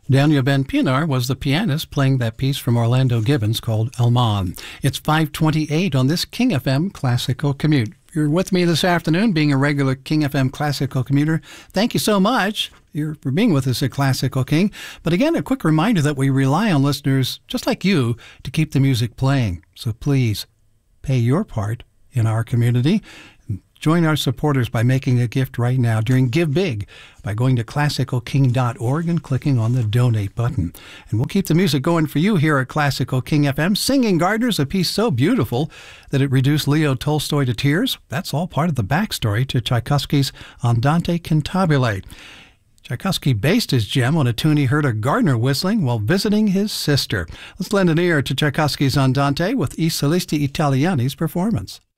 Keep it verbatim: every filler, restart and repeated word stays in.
Daniel Ben Pinar was the pianist playing that piece from Orlando Gibbons called Alman. It's five twenty-eight on this King F M Classical Commute. You're with me this afternoon, being a regular King F M Classical commuter. Thank you so much You're, for being with us at Classical King. But again, a quick reminder that we rely on listeners just like you to keep the music playing. So please pay your part in our community. Join our supporters by making a gift right now during Give Big by going to classical king dot org and clicking on the Donate button. And we'll keep the music going for you here at Classical King F M. Singing Gardeners, a piece so beautiful that it reduced Leo Tolstoy to tears. That's all part of the backstory to Tchaikovsky's Andante Cantabile. Tchaikovsky based his gem on a tune he heard a gardener whistling while visiting his sister. Let's lend an ear to Tchaikovsky's Andante with I Solisti Italiani's performance.